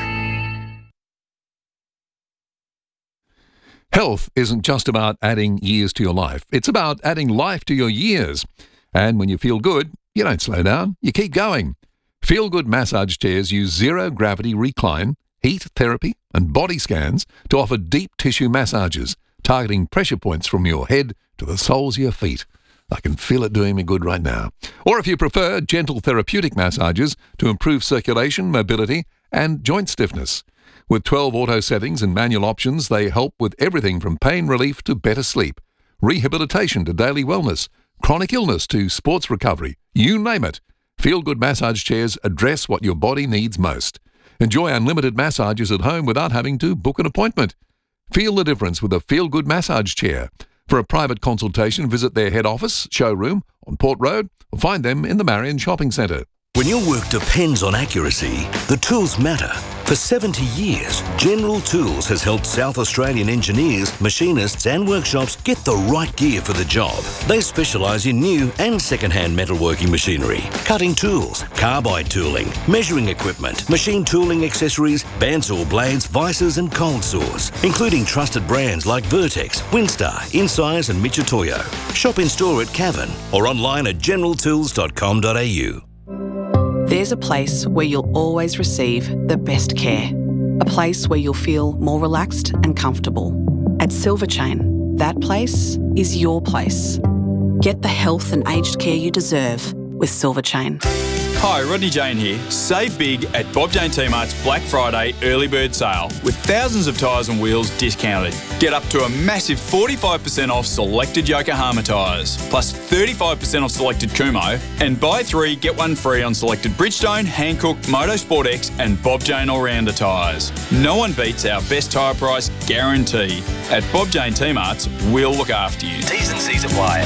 Speaker 19: Health isn't just about adding years to your life. It's about adding life to your years. And when you feel good, you don't slow down. You keep going. Feel Good massage chairs use zero-gravity recline, heat therapy and body scans to offer deep tissue massages, targeting pressure points from your head to the soles of your feet. I can feel it doing me good right now. Or if you prefer, gentle therapeutic massages to improve circulation, mobility and joint stiffness. With 12 auto settings and manual options, they help with everything from pain relief to better sleep, rehabilitation to daily wellness, chronic illness to sports recovery. You name it. Feel Good massage chairs address what your body needs most. Enjoy unlimited massages at home without having to book an appointment. Feel the difference with a Feel Good massage chair. For a private consultation, visit their head office, showroom on Port Road, or find them in the Marion Shopping Centre.
Speaker 8: When your work depends on accuracy, the tools matter. For 70 years, General Tools has helped South Australian engineers, machinists and workshops get the right gear for the job. They specialise in new and second-hand metalworking machinery, cutting tools, carbide tooling, measuring equipment, machine tooling accessories, bandsaw blades, vices and cold saws, including trusted brands like Vertex, Winstar, Incise and Michitoyo. Shop in-store at Cavan or online at generaltools.com.au.
Speaker 9: There's a place where you'll always receive the best care. A place where you'll feel more relaxed and comfortable. At Silverchain, that place is your place. Get the health and aged care you deserve with Silverchain.
Speaker 25: Hi, Rodney Jane here. Save big at Bob Jane T-Mart's Black Friday early bird sale with thousands of tyres and wheels discounted. Get up to a massive 45% off selected Yokohama tyres, plus 35% off selected Kumho, and buy 3, get 1 free on selected Bridgestone, Hankook, Motorsport X and Bob Jane All-Rounder tyres. No one beats our best tyre price guarantee. At Bob Jane T-Mart's, we'll look after you.
Speaker 8: T's and C's apply.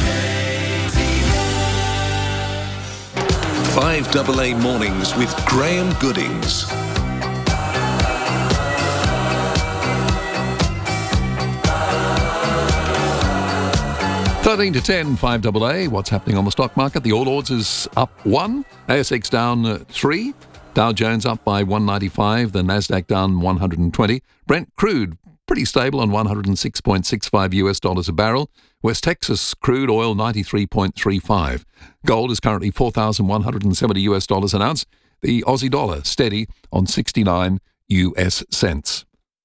Speaker 10: 5AA Mornings with Graham Goodings.
Speaker 19: $13 to 10, 5AA. What's happening on the stock market? The All Ords is up 1, ASX down 3, Dow Jones up by 195, the Nasdaq down 120. Brent crude pretty stable on $106.65 US a barrel. West Texas crude oil 93.35. Gold is currently $4,170 US an ounce. The Aussie dollar steady on 69 US cents.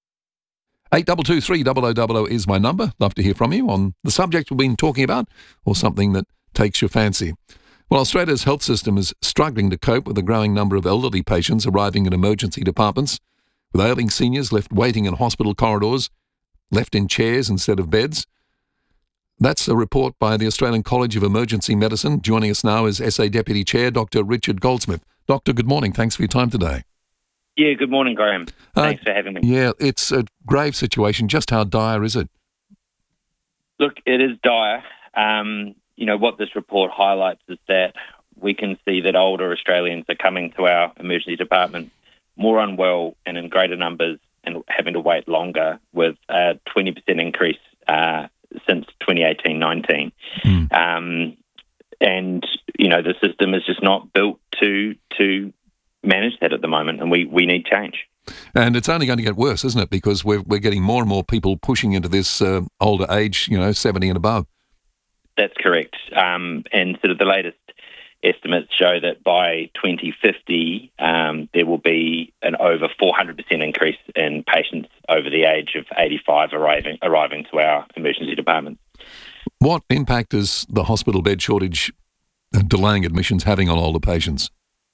Speaker 19: 8223 is my number. Love to hear from you on the subject we've been talking about or something that takes your fancy. Well, Australia's health system is struggling to cope with a growing number of elderly patients arriving in emergency departments, with ailing seniors left waiting in hospital corridors, left in chairs instead of beds. That's a report by the Australian College of Emergency Medicine. Joining us now is SA Deputy Chair, Dr. Richard Goldsmith. Doctor, good morning. Thanks for your time today.
Speaker 26: Yeah, good morning, Graham. Thanks for having me.
Speaker 19: Yeah, it's a grave situation. Just how dire is it?
Speaker 26: Look, it is dire. What this report highlights is that we can see that older Australians are coming to our emergency department more unwell and in greater numbers and having to wait longer, with a 20% increase since 2018-19. The system is just not built to manage that at the moment, and we need change.
Speaker 19: And it's only going to get worse, isn't it? Because we're getting more and more people pushing into this older age, 70 and above. That's
Speaker 26: correct. And sort of the latest estimates show that by 2050, there will be an over 400% increase in patients over the age of 85 arriving to our emergency departments.
Speaker 19: What impact is the hospital bed shortage delaying admissions having on older patients?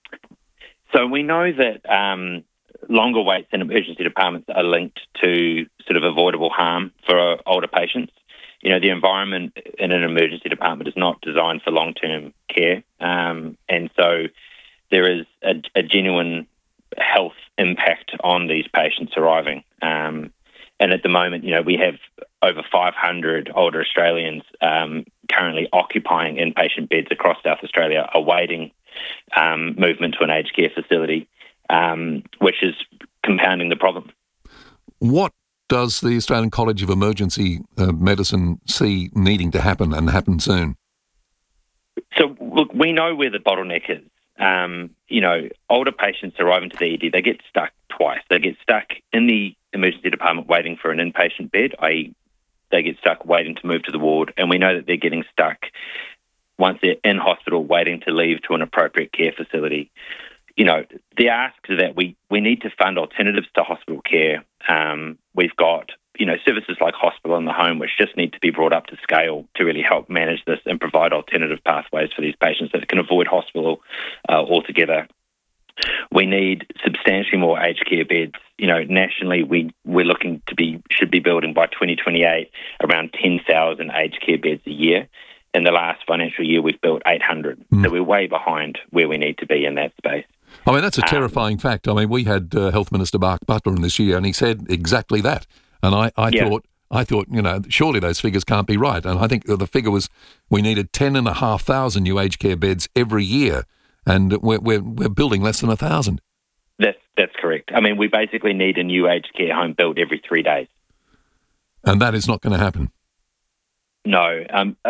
Speaker 26: So we know that longer waits in emergency departments are linked to sort of avoidable harm for older patients. The environment in an emergency department is not designed for long-term care, and so there is a genuine health impact on these patients arriving. And at the moment, we have over 500 older Australians currently occupying inpatient beds across South Australia, awaiting movement to an aged care facility, which is compounding the problem.
Speaker 19: What does the Australian College of Emergency Medicine see needing to happen and happen soon?
Speaker 26: So, look, we know where the bottleneck is. Older patients arriving to the ED, they get stuck twice. They get stuck in the emergency department waiting for an inpatient bed, i.e. they get stuck waiting to move to the ward, and we know that they're getting stuck once they're in hospital waiting to leave to an appropriate care facility. The ask is that we need to fund alternatives to hospital care. We've got, services like hospital in the home, which just need to be brought up to scale to really help manage this and provide alternative pathways for these patients that can avoid hospital altogether. We need substantially more aged care beds. Nationally, we're looking should be building by 2028 around 10,000 aged care beds a year. In the last financial year, we've built 800. So we're way behind where we need to be in that space.
Speaker 19: I mean, that's a terrifying fact. I mean, we had Health Minister Mark Butler in this year, and he said exactly that. And I thought, surely those figures can't be right. And I think the figure was we needed 10,500 new aged care beds every year, and we're building less than 1,000.
Speaker 26: That's correct. I mean, we basically need a new aged care home built every 3 days.
Speaker 19: And that is not going to happen.
Speaker 26: No.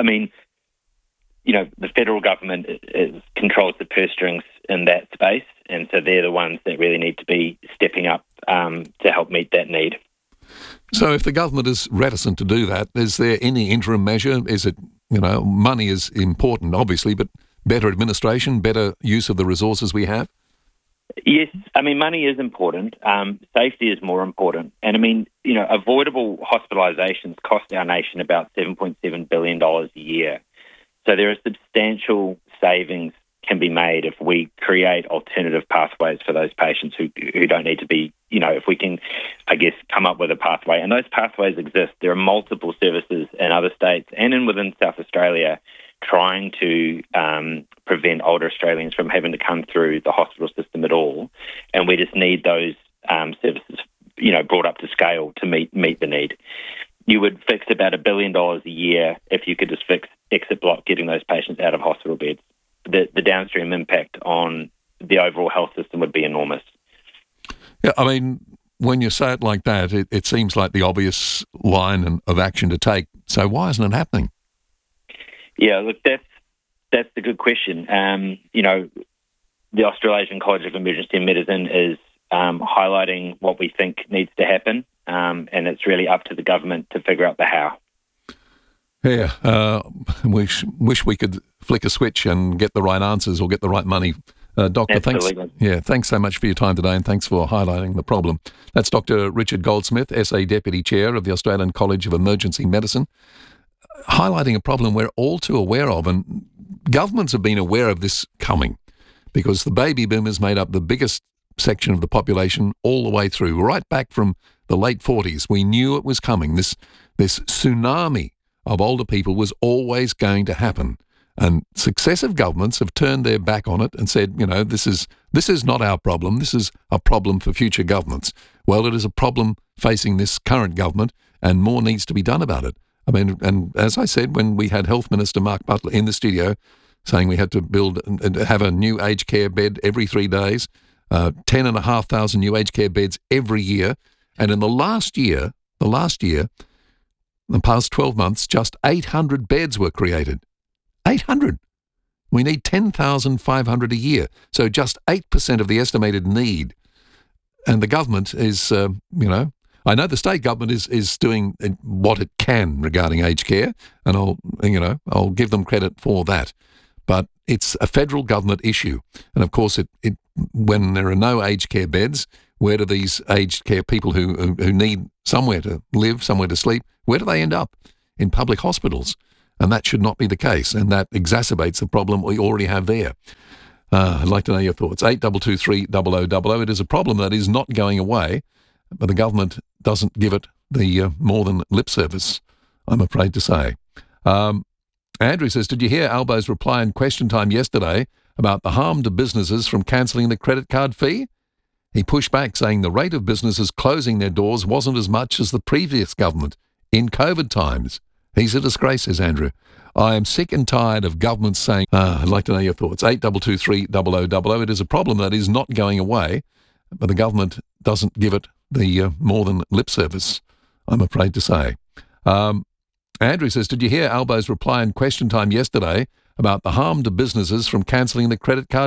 Speaker 26: The federal government controls the purse strings in that space, and so they're the ones that really need to be stepping up to help meet that need.
Speaker 19: So if the government is reticent to do that, is there any interim measure? Is it, money is important, obviously, but better administration, better use of the resources we have?
Speaker 26: Yes, money is important. Safety is more important. And avoidable hospitalisations cost our nation about $7.7 billion a year. So there are substantial savings can be made if we create alternative pathways for those patients who don't need to be, if we can, come up with a pathway. And those pathways exist. There are multiple services in other states and within South Australia trying to prevent older Australians from having to come through the hospital system at all. And we just need those services, brought up to scale to meet the need. You would fix about $1 billion a year if you could just fix exit block, getting those patients out of hospital beds. The downstream impact on the overall health system would be enormous.
Speaker 19: Yeah, when you say it like that, it seems like the obvious line of action to take. So why isn't it happening?
Speaker 26: Yeah, look, that's a good question. The Australasian College of Emergency Medicine is highlighting what we think needs to happen, and it's really up to the government to figure out the how.
Speaker 19: Yeah, wish we could flick a switch and get the right answers or get the right money. Doctor,
Speaker 26: Absolutely.
Speaker 19: Thanks so much for your time today, and thanks for highlighting the problem. That's Dr. Richard Goldsmith, SA Deputy Chair of the Australian College of Emergency Medicine, highlighting a problem we're all too aware of, and governments have been aware of this coming because the baby boomers made up the biggest section of the population all the way through, right back from the late 40s. We knew it was coming. This tsunami of older people was always going to happen. And successive governments have turned their back on it and said, this is not our problem. This is a problem for future governments. Well, it is a problem facing this current government, and more needs to be done about it. And as I said, when we had Health Minister Mark Butler in the studio saying we had to have a new aged care bed every 3 days, 10,500 new aged care beds every year. And in the past 12 months, just 800 beds were created. 800. We need 10,500 a year, so just 8% of the estimated need. And the government is, I know the state government is doing what it can regarding aged care, and I'll give them credit for that. But it's a federal government issue, and of course, when there are no aged care beds, where do these aged care people who need somewhere to live, somewhere to sleep, where do they end up? In public hospitals, and that should not be the case, and that exacerbates the problem we already have there. I'd like to know your thoughts. 8223 0000. It is a problem that is not going away, but the government doesn't give it the more than lip service, I'm afraid to say. Andrew says, did you hear Albo's reply in Question Time yesterday about the harm to businesses from cancelling the credit card fee? He pushed back, saying the rate of businesses closing their doors wasn't as much as the previous government in COVID times. He's a disgrace, says Andrew. I am sick and tired of governments saying, I'd like to know your thoughts. 8223 0000. It is a problem that is not going away, but the government doesn't give it the more than lip service, I'm afraid to say. Andrew says, did you hear Albo's reply in Question Time yesterday about the harm to businesses from cancelling the credit card